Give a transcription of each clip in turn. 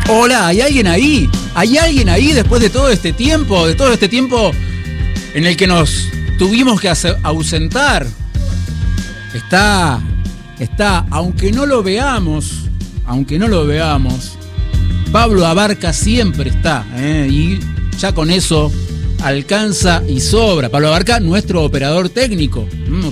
Hola, ¿hay alguien ahí? ¿Hay alguien ahí después de todo este tiempo? De todo este tiempo en el que nos tuvimos que ausentar. Está, aunque no lo veamos, Pablo Abarca siempre está, y ya con eso alcanza y sobra. Pablo Abarca, nuestro operador técnico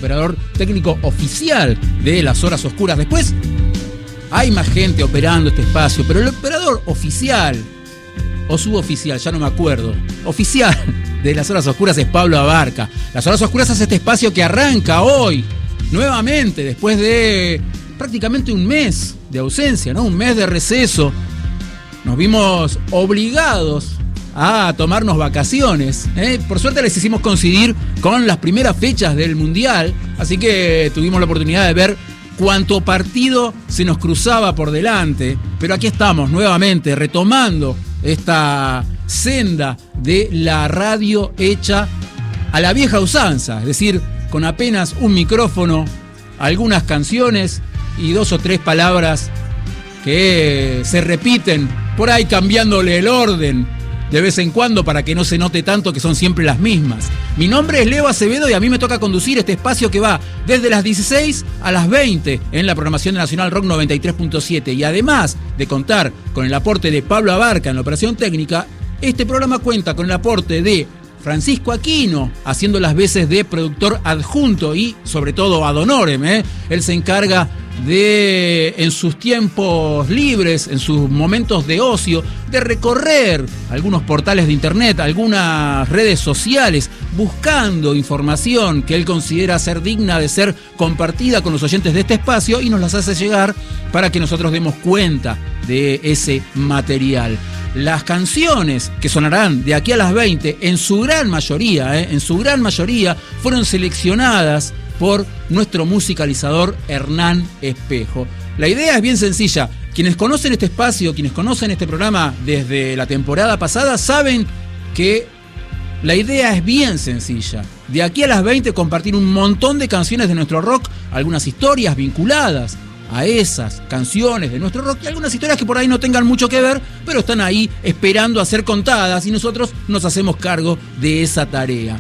oficial de Las Horas Oscuras. Después hay más gente operando este espacio, pero el operador oficial o suboficial, ya no me acuerdo, oficial de Las Horas Oscuras es Pablo Abarca. Las Horas Oscuras es este espacio que arranca hoy, nuevamente, después de prácticamente un mes de ausencia, ¿no? Un mes de receso. Nos vimos obligados a tomarnos vacaciones. Por suerte les hicimos coincidir con las primeras fechas del Mundial, así que tuvimos la oportunidad de ver cuánto partido se nos cruzaba por delante. Pero aquí estamos nuevamente retomando esta senda de la radio hecha a la vieja usanza, es decir, con apenas un micrófono, algunas canciones y 2 o 3 palabras que se repiten, por ahí cambiándole el orden de vez en cuando para que no se note tanto que son siempre las mismas. Mi nombre es Leo Acevedo y a mí me toca conducir este espacio que va desde las 16 a las 20 en la programación de Nacional Rock 93.7. Y además de contar con el aporte de Pablo Abarca en la operación técnica, este programa cuenta con el aporte de Francisco Aquino, haciendo las veces de productor adjunto y sobre todo ad honorem. Él se encarga de, en sus tiempos libres, en sus momentos de ocio, de recorrer algunos portales de internet, algunas redes sociales, buscando información que él considera ser digna de ser compartida con los oyentes de este espacio y nos las hace llegar para que nosotros demos cuenta de ese material. Las canciones que sonarán de aquí a las 20, en su gran mayoría, fueron seleccionadas por nuestro musicalizador Hernán Espejo. La idea es bien sencilla. Quienes conocen este espacio, quienes conocen este programa desde la temporada pasada, saben que la idea es bien sencilla. De aquí a las 20 compartir un montón de canciones de nuestro rock, algunas historias vinculadas a esas canciones de nuestro rock y algunas historias que por ahí no tengan mucho que ver, pero están ahí esperando a ser contadas y nosotros nos hacemos cargo de esa tarea.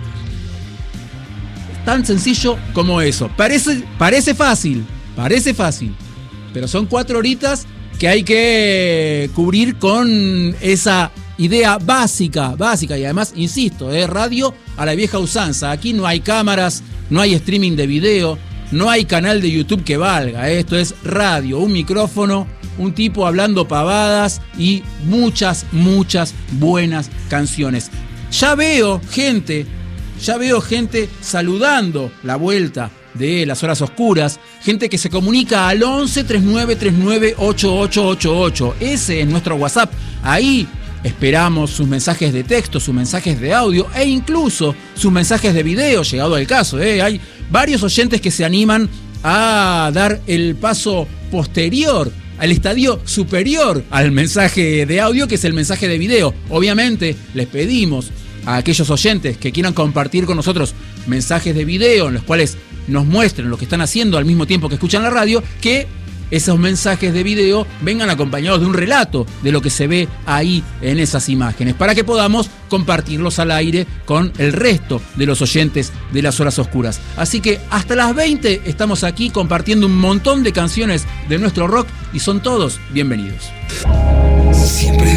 Tan sencillo como eso. Parece fácil, pero son 4 horitas que hay que cubrir con esa idea básica y además, insisto, radio a la vieja usanza. Aquí no hay cámaras, no hay streaming de video, no hay canal de YouTube que valga. Esto es radio, un micrófono, un tipo hablando pavadas y muchas buenas canciones. Ya veo gente saludando la vuelta de Las Horas Oscuras, gente que se comunica al 11 39 39 8888. Ese es nuestro WhatsApp. Ahí esperamos sus mensajes de texto, sus mensajes de audio e incluso sus mensajes de video, llegado al caso. Hay varios oyentes que se animan a dar el paso posterior, al estadio superior al mensaje de audio, que es el mensaje de video. Obviamente les pedimos a aquellos oyentes que quieran compartir con nosotros mensajes de video en los cuales nos muestren lo que están haciendo al mismo tiempo que escuchan la radio, que esos mensajes de video vengan acompañados de un relato de lo que se ve ahí en esas imágenes, para que podamos compartirlos al aire con el resto de los oyentes de Las Horas Oscuras. Así que hasta las 20 estamos aquí compartiendo un montón de canciones de nuestro rock y son todos bienvenidos. Siempre